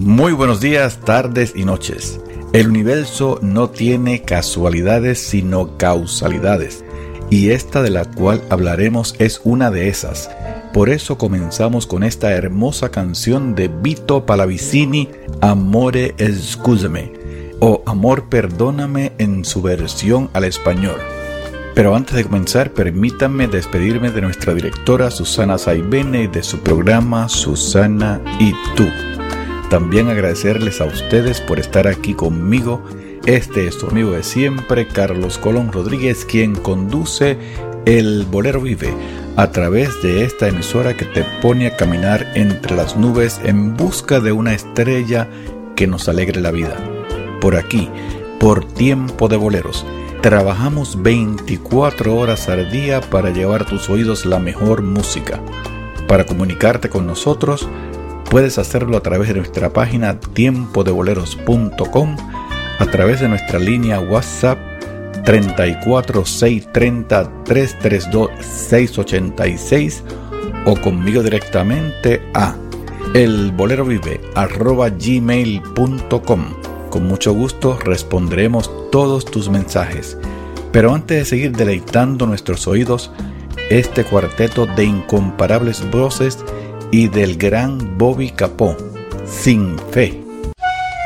Muy buenos días, tardes y noches. El universo no tiene casualidades sino causalidades, y esta de la cual hablaremos es una de esas. Por eso comenzamos con esta hermosa canción de Vito Pallavicini, Amore Scusami, o Amor Perdóname en su versión al español. Pero antes de comenzar, permítanme despedirme de nuestra directora Susana Saibene y de su programa Susana y tú. También agradecerles a ustedes por estar aquí conmigo. Este es su amigo de siempre, Carlos Colón Rodríguez, quien conduce El Bolero Vive a través de esta emisora que te pone a caminar entre las nubes en busca de una estrella que nos alegre la vida. Por aquí, por Tiempo de Boleros, trabajamos 24 horas al día para llevar a tus oídos la mejor música. Para comunicarte con nosotros, puedes hacerlo a través de nuestra página tiempodeboleros.com, a través de nuestra línea WhatsApp 34 630 332 686 o conmigo directamente a elbolerovive@gmail.com. Con mucho gusto responderemos todos tus mensajes. Pero antes de seguir deleitando nuestros oídos, este cuarteto de incomparables voces y del gran Bobby Capó, Sin Fe.